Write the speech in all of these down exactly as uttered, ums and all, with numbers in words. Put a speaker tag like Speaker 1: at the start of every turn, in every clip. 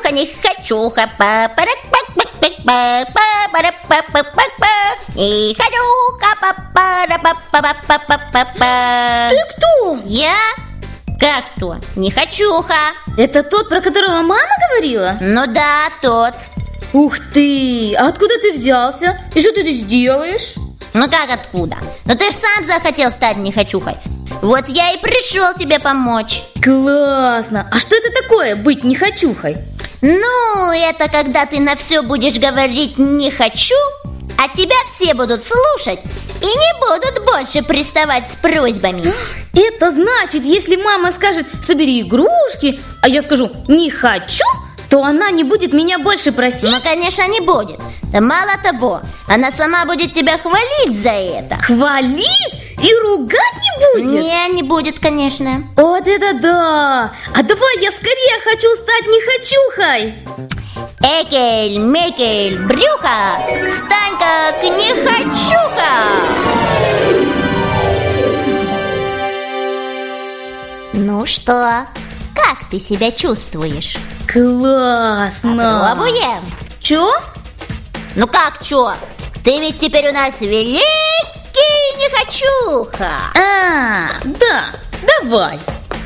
Speaker 1: хачуха, не хачуха, па пара па па па па па пара па па па па не хачуха, па пара па па па па па па па.
Speaker 2: Ты кто?
Speaker 1: Я? Как кто? Не хачуха.
Speaker 2: Это тот, про которого мама говорила?
Speaker 1: Ну да, тот.
Speaker 2: Ух ты, а откуда ты взялся? И что ты здесь делаешь?
Speaker 1: Ну как откуда? Ну ты ж сам захотел стать нехочухой. Вот я и пришел тебе помочь.
Speaker 2: Классно! А что это такое, быть нехочухой?
Speaker 1: Ну, это когда ты на все будешь говорить «не хочу», а тебя все будут слушать и не будут больше приставать с просьбами.
Speaker 2: Это значит, если мама скажет «собери игрушки», а я скажу «не хочу», то она не будет меня больше просить?
Speaker 1: Ну, конечно, не будет. Да мало того, она сама будет тебя хвалить за это.
Speaker 2: Хвалить? И ругать не будет?
Speaker 1: Не, не будет, конечно.
Speaker 2: Вот это да! А давай я скорее хочу стать нехочухой.
Speaker 1: Экель, мекель, брюхо, стань как нехочуха. Ну что, как ты себя чувствуешь?
Speaker 2: Классно!
Speaker 1: Попробуем.
Speaker 2: Чё?
Speaker 1: Ну как чё? Ты ведь теперь у нас великий нехочуха.
Speaker 2: А, да, давай.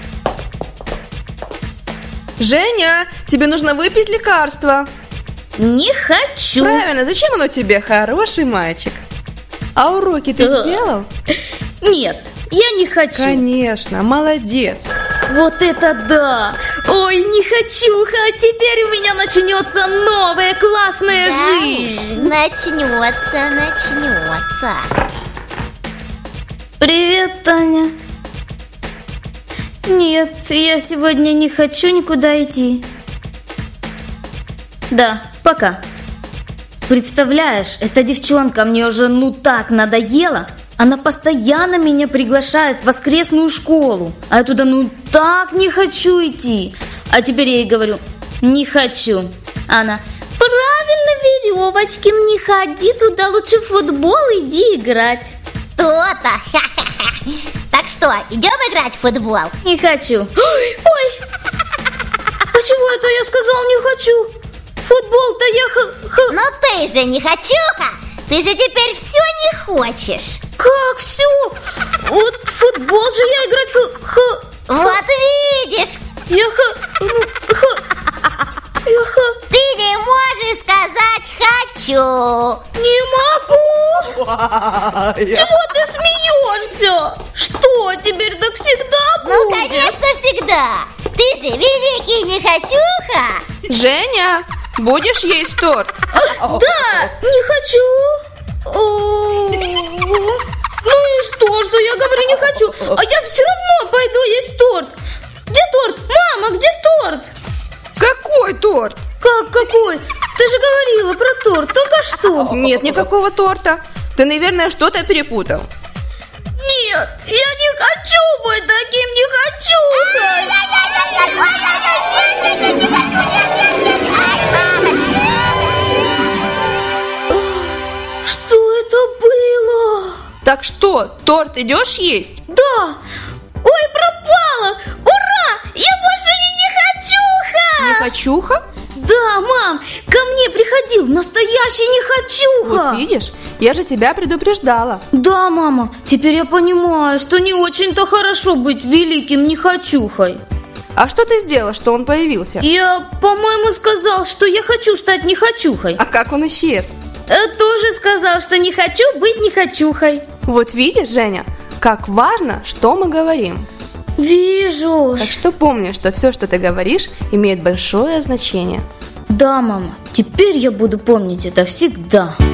Speaker 3: Женя, тебе нужно выпить лекарство.
Speaker 2: Не хочу.
Speaker 3: Правильно, зачем оно тебе, хороший мальчик? А уроки ты
Speaker 2: Да.
Speaker 3: сделал?
Speaker 2: Нет, я не хочу.
Speaker 3: Конечно, молодец.
Speaker 2: Вот это да! Ой, не хочуха, а теперь у меня начнется новая классная
Speaker 1: Да
Speaker 2: жизнь.
Speaker 1: уж, начнется, начнется.
Speaker 2: Привет, Таня. Нет, я сегодня не хочу никуда идти. Да, пока. Представляешь, эта девчонка мне уже ну так надоела. Она постоянно меня приглашает в воскресную школу. А я туда ну так не хочу идти. А теперь я ей говорю, не хочу. Она, правильно, Веревочкин, не ходи туда, лучше в футбол иди играть.
Speaker 1: То-то. Так что, идем играть в футбол?
Speaker 2: Не хочу. Ой, ой. А чего это я сказал не хочу? Футбол-то я х... х...
Speaker 1: Ну ты же не хочуха. Ты же теперь все не хочешь.
Speaker 2: Как все? Вот в футбол же я играть х... х...
Speaker 1: Вот видишь.
Speaker 2: Я х... ну, х... Я х...
Speaker 1: Ты не можешь сказать «хочу».
Speaker 2: Не могу. Чего ты смеешься? Что, теперь так всегда будет?
Speaker 1: Ну, конечно, всегда. Ты же великий нехочуха.
Speaker 3: Женя, будешь есть торт?
Speaker 2: Да, не хочу. О, ну и что, что я говорю не хочу? А я все равно пойду есть торт. Где торт? Мама, где торт?
Speaker 3: Какой торт?
Speaker 2: Как какой? Ты же говорила про торт только что.
Speaker 3: Нет никакого торта. Ты, наверное, что-то перепутал.
Speaker 2: Нет, я не хочу быть таким нехочухой. Что это было?
Speaker 3: Так что, торт идешь есть?
Speaker 2: Да. Ой, пропала. Ура, я больше не нехочуха.
Speaker 3: Нехочуха?
Speaker 2: Да, мам, ко мне приходил настоящий нехочуха.
Speaker 3: Вот видишь, я же тебя предупреждала.
Speaker 2: Да, мама, теперь я понимаю, что не очень-то хорошо быть великим нехочухой.
Speaker 3: А что ты сделала, что он появился?
Speaker 2: Я, по-моему, сказал, что я хочу стать нехочухой.
Speaker 3: А как он исчез?
Speaker 2: А тоже сказал, что не хочу быть нехочухой.
Speaker 3: Вот видишь, Женя, как важно, что мы говорим.
Speaker 2: Вижу.
Speaker 3: Так что помни, что все, что ты говоришь, имеет большое значение.
Speaker 2: Да, мама, теперь я буду помнить это всегда.